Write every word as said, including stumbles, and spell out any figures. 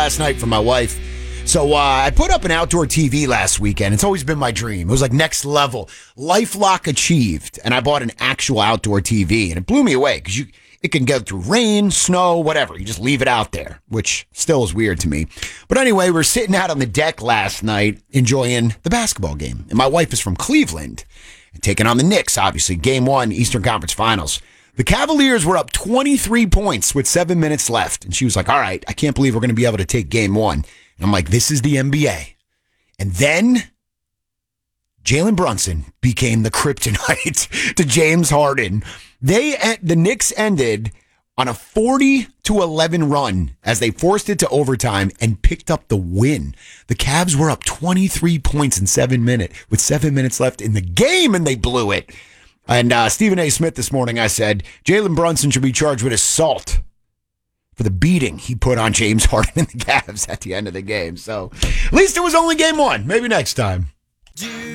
last night for my wife. So uh, I put up an outdoor T V last weekend. It's always been my dream. It was like next level. LifeLock achieved. And I bought an actual outdoor T V. And it blew me away because you it can go through rain, snow, whatever. You just leave it out there, which still is weird to me. But anyway, we're sitting out on the deck last night enjoying the basketball game. And my wife is from Cleveland, taking on the Knicks, obviously. Game one, Eastern Conference Finals. The Cavaliers were up twenty-three points with seven minutes left. And she was like, all right, I can't believe we're going to be able to take game one. And I'm like, this is the N B A. And then Jalen Brunson became the kryptonite to James Harden. They the Knicks ended on a forty to eleven run as they forced it to overtime and picked up the win. The Cavs were up twenty-three points in seven minutes with seven minutes left in the game, and they blew it. And uh, Stephen A. Smith this morning, I said, Jalen Brunson should be charged with assault for the beating he put on James Harden and the Cavs at the end of the game. So at least it was only game one. Maybe next time.